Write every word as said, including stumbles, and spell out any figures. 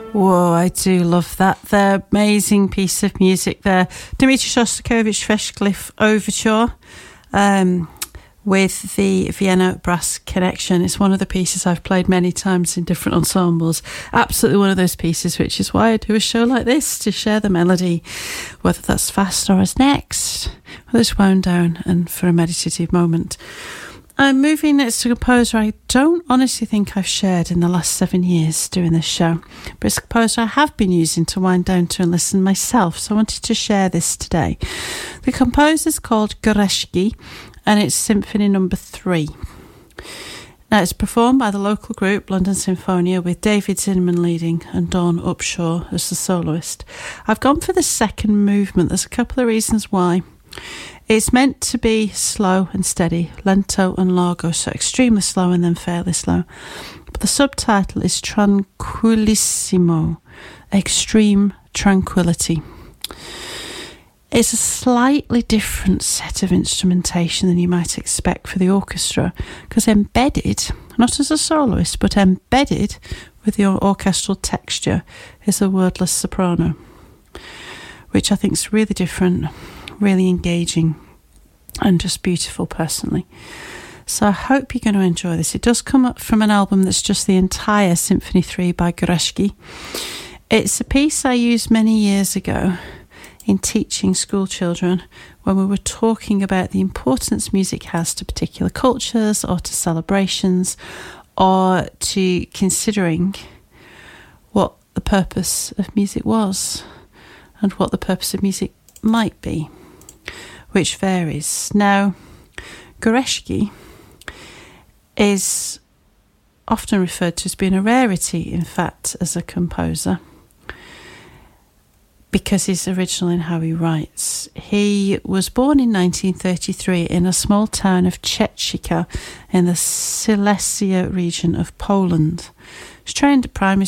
Whoa, I do love that. The amazing piece of music there. Dmitri Shostakovich Festschliff Overture um, with the Vienna Brass Connection. It's one of the pieces I've played many times in different ensembles. Absolutely one of those pieces, which is why I do a show like this, to share the melody, whether that's fast or as next, whether it's wound down and for a meditative moment. I'm moving next to a composer I don't honestly think I've shared in the last seven years doing this show, but it's a composer I have been using to wind down to and listen myself, so I wanted to share this today. The composer is called Gorecki, and it's Symphony Number Three. Now, it's performed by the local group London Sinfonia, with David Zinman leading and Dawn Upshaw as the soloist. I've gone for the second movement. There's a couple of reasons why. It's meant to be slow and steady, lento and largo, so extremely slow and then fairly slow. But the subtitle is Tranquillissimo, extreme tranquility. It's a slightly different set of instrumentation than you might expect for the orchestra, because embedded, not as a soloist, but embedded with the orchestral texture, is a wordless soprano, which I think is really different, really engaging and just beautiful personally. So I hope you're going to enjoy this. It does come up from an album that's just the entire Symphony three by Gorecki. It's a piece I used many years ago in teaching school children when we were talking about the importance music has to particular cultures or to celebrations or to considering what the purpose of music was and what the purpose of music might be, which varies. Now, Gorecki is often referred to as being a rarity, in fact, as a composer, because he's original in how he writes. He was born in nineteen thirty-three in a small town of Chechika in the Silesia region of Poland. He was trained at primary